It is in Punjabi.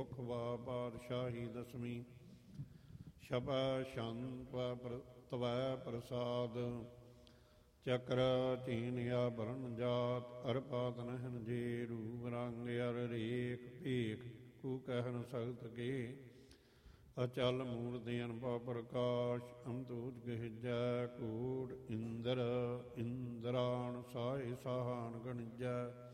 ਮੁਖਵਾ ਪਾਤਸ਼ਾਹੀ ਦਸਵੀਂ ਸ਼ਬੈ ਸ਼ੰਤ ਤਵੈ ਪ੍ਰਸਾਦ ਚੱਕਰ ਚੀਨ ਆਭਰਨ ਜਾਤ ਅਰਪਾਤ ਨਹਿਨ ਜੇ ਰੂਪ ਰੰਗ ਅਰ ਰੇਖ ਭੇਖ ਕੂ ਕਹਿਨ ਸਗਤ ਕੇ ਅਚਲ ਮੂਰਤਿ ਅਨੁਭਵ ਪ੍ਰਕਾਸ਼ ਅੰਤੂਜ ਗਹਿਜੈ ਕੂੜ ਇੰਦਰ ਇੰਦਰਾਣ ਸਾਏ ਸਾਹਾਨ ਗਣਜੈ